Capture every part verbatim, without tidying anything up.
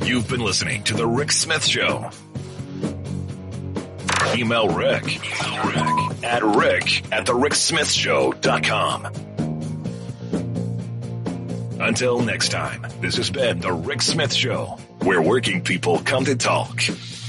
You've been listening to The Rick Smith Show. Email Rick, Email Rick at rick at the rick smith show dot com. Until next time, this has been The Rick Smith Show, where working people come to talk.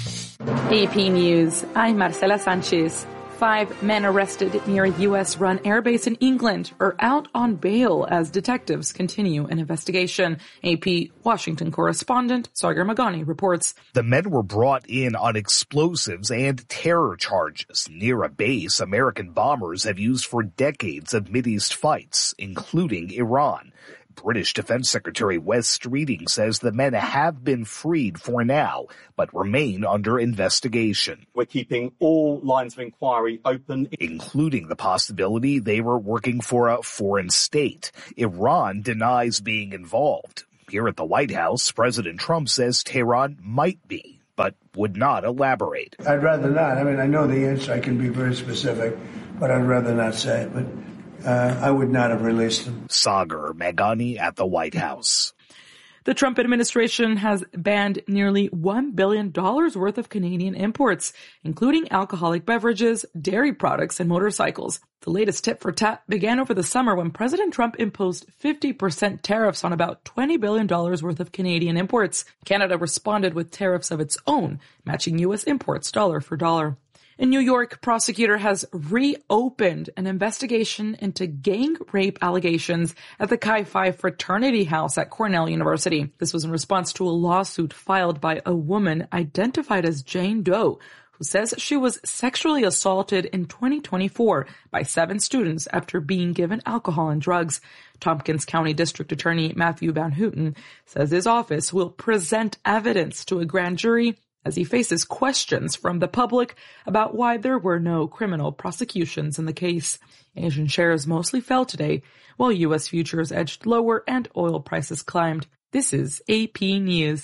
A P News, I'm Marcela Sanchez. Five men arrested near a U S-run airbase in England are out on bail as detectives continue an investigation. A P Washington correspondent Sagar Magani reports. The men were brought in on explosives and terror charges near a base American bombers have used for decades of Mideast fights, including Iran. British Defense Secretary Wes Streeting says the men have been freed for now, but remain under investigation. We're keeping all lines of inquiry open, including the possibility they were working for a foreign state. Iran denies being involved. Here at the White House, President Trump says Tehran might be, but would not elaborate. I'd rather not. I mean, I know the answer. I can be very specific, but I'd rather not say it. But Uh, I would not have released them. Sagar Magani at the White House. The Trump administration has banned nearly one billion dollars worth of Canadian imports, including alcoholic beverages, dairy products, and motorcycles. The latest tit for tat began over the summer when President Trump imposed fifty percent tariffs on about twenty billion dollars worth of Canadian imports. Canada responded with tariffs of its own, matching U S imports dollar for dollar. In New York, prosecutor has reopened an investigation into gang rape allegations at the Chi Phi fraternity house at Cornell University. This was in response to a lawsuit filed by a woman identified as Jane Doe, who says she was sexually assaulted in twenty twenty-four by seven students after being given alcohol and drugs. Tompkins County District Attorney Matthew Van Houten says his office will present evidence to a grand jury as he faces questions from the public about why there were no criminal prosecutions in the case. Asian shares mostly fell today, while U S futures edged lower and oil prices climbed. This is A P News.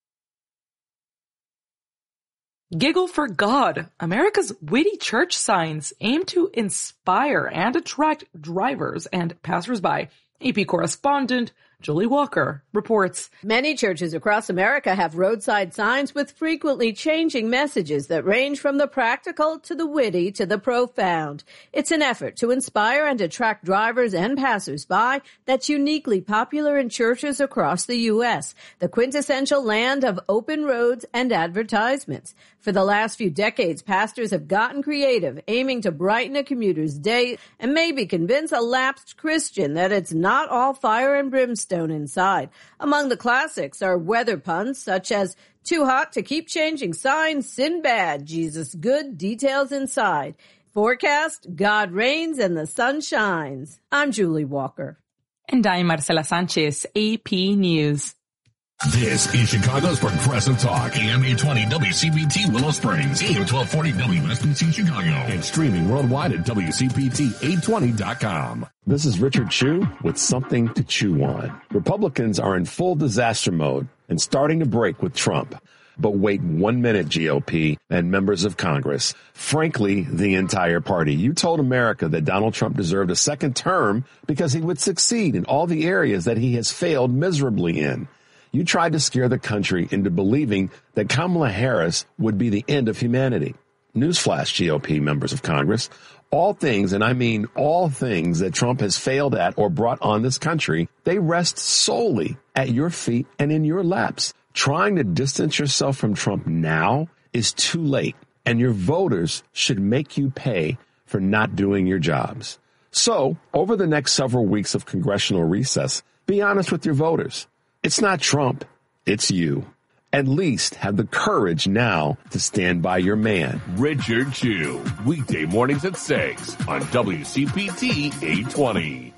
Giggle for God. America's witty church signs aim to inspire and attract drivers and passersby. A P correspondent Julie Walker reports. Many churches across America have roadside signs with frequently changing messages that range from the practical to the witty to the profound. It's an effort to inspire and attract drivers and passersby that's uniquely popular in churches across the U S, the quintessential land of open roads and advertisements. For the last few decades, pastors have gotten creative, aiming to brighten a commuter's day and maybe convince a lapsed Christian that it's not all fire and brimstone inside. Among the classics are weather puns such as "Too hot to keep changing signs, sin bad, Jesus good, details inside." Forecast, God reigns and the sun shines. I'm Julie Walker. And I'm Marcela Sanchez, A P News. This is Chicago's Progressive Talk, A M eight twenty W C P T Willow Springs, A M twelve forty W S B C Chicago, and streaming worldwide at W C P T eight twenty dot com. This is Richard Chew with something to chew on. Republicans are in full disaster mode and starting to break with Trump. But wait one minute, G O P and members of Congress. Frankly, the entire party. You told America that Donald Trump deserved a second term because he would succeed in all the areas that he has failed miserably in. You tried to scare the country into believing that Kamala Harris would be the end of humanity. Newsflash, G O P members of Congress. All things, and I mean all things that Trump has failed at or brought on this country, they rest solely at your feet and in your laps. Trying to distance yourself from Trump now is too late, and your voters should make you pay for not doing your jobs. So, over the next several weeks of congressional recess, be honest with your voters. It's not Trump, it's you. At least have the courage now to stand by your man. Richard Chew, weekday mornings at six on W C P T eight twenty.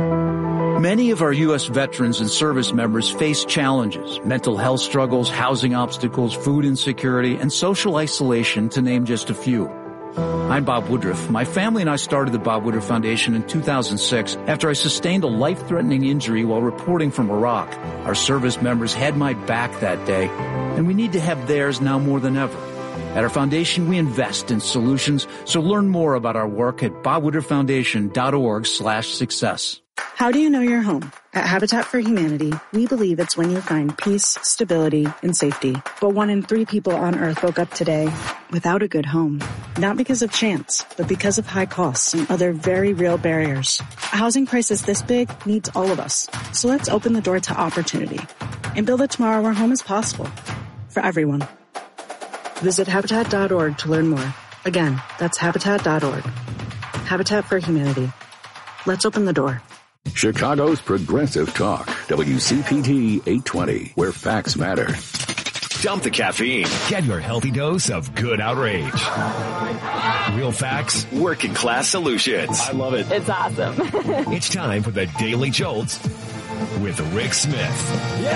Many of our U S veterans and service members face challenges, mental health struggles, housing obstacles, food insecurity, and social isolation, to name just a few. I'm Bob Woodruff. My family and I started the Bob Woodruff Foundation in two thousand six after I sustained a life-threatening injury while reporting from Iraq. Our service members had my back that day, and we need to have theirs now more than ever. At our foundation, we invest in solutions, so learn more about our work at bob woodruff foundation dot org slash success. How do you know you're home? At Habitat for Humanity, we believe it's when you find peace, stability, and safety. But one in three people on Earth woke up today without a good home. Not because of chance, but because of high costs and other very real barriers. A housing crisis this big needs all of us. So let's open the door to opportunity and build a tomorrow where home is possible for everyone. Visit Habitat dot org to learn more. Again, that's Habitat dot org. Habitat for Humanity. Let's open the door. Chicago's Progressive Talk, W C P T eight twenty, where facts matter. Dump the caffeine. Get your healthy dose of good outrage. Real facts, working class solutions. I love it. It's awesome. It's time for the Daily Jolts with Rick Smith. Yeah!